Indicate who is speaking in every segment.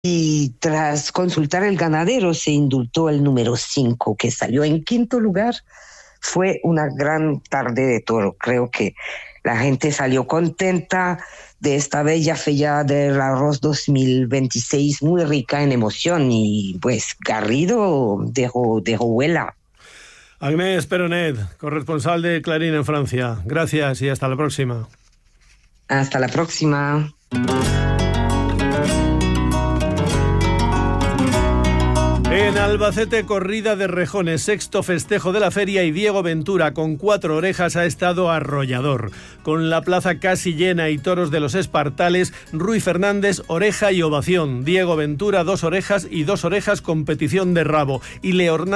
Speaker 1: Y tras consultar el ganadero se indultó el número 5, que salió en quinto lugar. Fue una gran tarde de toro. Creo que la gente salió contenta de esta bella feria del arroz 2026, muy rica en emoción, y pues Garrido dejó huella.
Speaker 2: Agnès Peronet, corresponsal de Clarín en Francia. Gracias y hasta la próxima.
Speaker 1: Hasta la próxima.
Speaker 2: En Albacete, corrida de rejones, sexto festejo de la feria, y Diego Ventura, con 4 orejas, ha estado arrollador. Con la plaza casi llena y toros de los espartales, Rui Fernández, oreja y ovación. Diego Ventura, 2 orejas y 2 orejas, competición de rabo. Y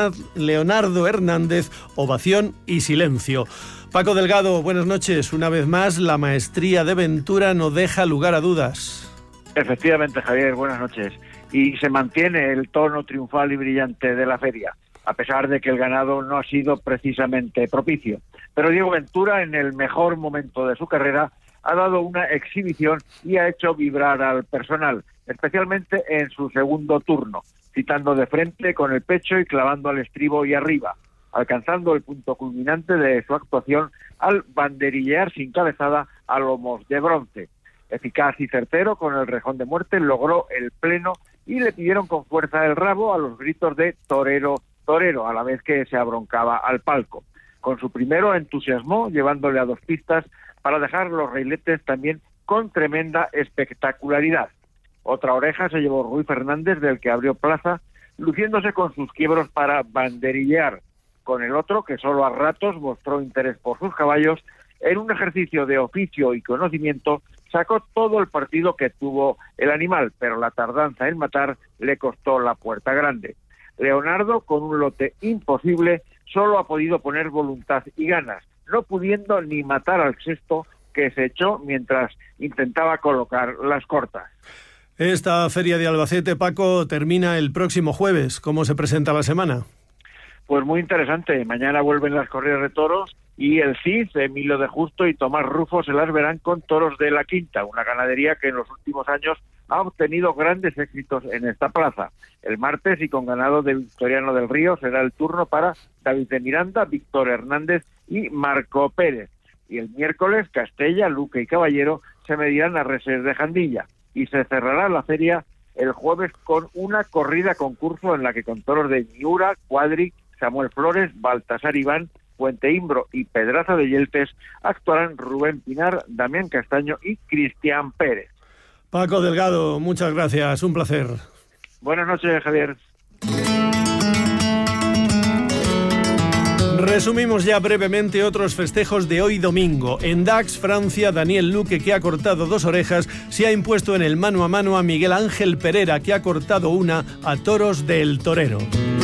Speaker 2: Leonardo Hernández, ovación y silencio. Paco Delgado, buenas noches. Una vez más, la maestría de Ventura no deja lugar a dudas.
Speaker 3: Efectivamente, Javier, buenas noches. Y se mantiene el tono triunfal y brillante de la feria, a pesar de que el ganado no ha sido precisamente propicio. Pero Diego Ventura, en el mejor momento de su carrera, ha dado una exhibición y ha hecho vibrar al personal, especialmente en su segundo turno, citando de frente con el pecho y clavando al estribo y arriba, alcanzando el punto culminante de su actuación al banderillear sin cabezada a lomos de bronce. Eficaz y certero, con el rejón de muerte logró el pleno y le pidieron con fuerza el rabo a los gritos de torero, torero, a la vez que se abroncaba al palco. Con su primero entusiasmó, llevándole a 2 pistas para dejar los reiletes también con tremenda espectacularidad. Otra oreja se llevó Rui Fernández, del que abrió plaza, luciéndose con sus quiebros para banderillear. Con el otro, que solo a ratos mostró interés por sus caballos, en un ejercicio de oficio y conocimiento, sacó todo el partido que tuvo el animal, pero la tardanza en matar le costó la puerta grande. Leonardo, con un lote imposible, solo ha podido poner voluntad y ganas, no pudiendo ni matar al sexto, que se echó mientras intentaba colocar las cortas.
Speaker 2: Esta feria de Albacete, Paco, termina el próximo jueves. ¿Cómo se presenta la semana?
Speaker 3: Pues muy interesante. Mañana vuelven las corridas de toros y el Cid, Emilio de Justo y Tomás Rufo se las verán con toros de la Quinta, una ganadería que en los últimos años ha obtenido grandes éxitos en esta plaza. El martes, y con ganado de Victoriano del Río, será el turno para David de Miranda, Víctor Hernández y Marco Pérez. Y el miércoles, Castella, Luque y Caballero se medirán a reses de Jandilla. Y se cerrará la feria el jueves con una corrida concurso en la que, con toros de Miura, Cuadri, Samuel Flores, Baltasar Iván, Puente Imbro y Pedraza de Yeltes, actuarán Rubén Pinar, Damián Castaño y Cristian Pérez.
Speaker 2: Paco Delgado, muchas gracias, un placer.
Speaker 3: Buenas noches, Javier.
Speaker 2: Resumimos ya brevemente otros festejos de hoy domingo. En Dax, Francia, Daniel Luque, que ha cortado 2 orejas, se ha impuesto en el mano a mano a Miguel Ángel Pereira, que ha cortado una a toros del Torero.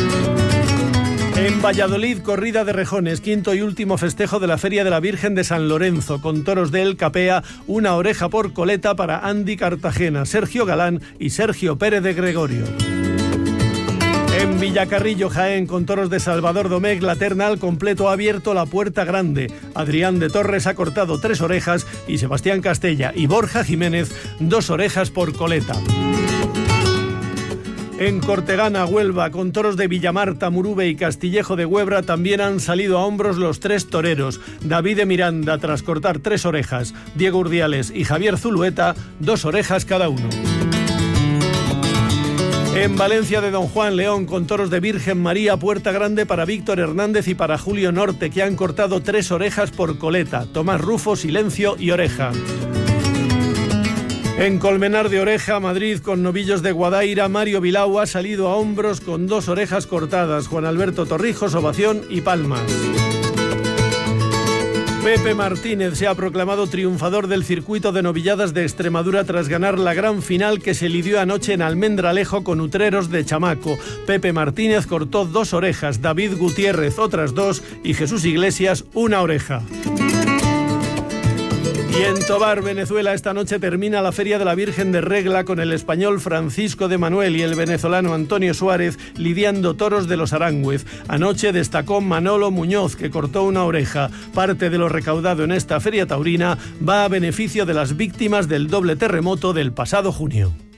Speaker 2: En Valladolid, corrida de rejones, quinto y último festejo de la Feria de la Virgen de San Lorenzo, con toros de El Capea, una oreja por coleta para Andy Cartagena, Sergio Galán y Sergio Pérez de Gregorio. En Villacarrillo, Jaén, con toros de Salvador Domecq, la terna al completo ha abierto la puerta grande. Adrián de Torres ha cortado 3 orejas y Sebastián Castella y Borja Jiménez 2 orejas por coleta. En Cortegana, Huelva, con toros de Villamarta, Murube y Castillejo de Huebra, también han salido a hombros los 3 toreros. David de Miranda, tras cortar 3 orejas, Diego Urdiales y Javier Zulueta, 2 orejas cada uno. En Valencia de Don Juan, León, con toros de Virgen María, puerta grande para Víctor Hernández y para Julio Norte, que han cortado 3 orejas por coleta. Tomás Rufo, silencio y oreja. En Colmenar de Oreja, Madrid, con novillos de Guadaira, Mario Vilau ha salido a hombros con 2 orejas cortadas. Juan Alberto Torrijos, ovación y palmas. Pepe Martínez se ha proclamado triunfador del circuito de novilladas de Extremadura tras ganar la gran final que se lidió anoche en Almendralejo con Utreros de Chamaco. Pepe Martínez cortó 2 orejas, David Gutiérrez otras 2 y Jesús Iglesias 1 oreja. Y en Tobar, Venezuela, esta noche termina la Feria de la Virgen de Regla con el español Francisco de Manuel y el venezolano Antonio Suárez lidiando toros de los Aránguez. Anoche destacó Manolo Muñoz, que cortó 1 oreja. Parte de lo recaudado en esta feria taurina va a beneficio de las víctimas del doble terremoto del pasado junio.